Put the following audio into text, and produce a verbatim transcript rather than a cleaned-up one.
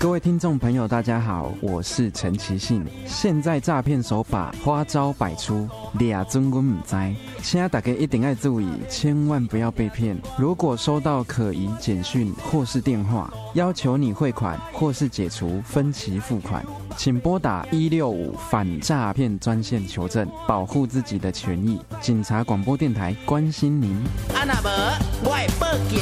各位听众朋友大家好，我是陈其信。现在诈骗手法花招百出，俩尊我唔知，现在大家一定要注意，千万不要被骗。如果收到可疑简讯或是电话，要求你汇款或是解除分期付款，请拨打一六五反诈骗专线求证，保护自己的权益。警察广播电台关心您。 啊那无，我会报警。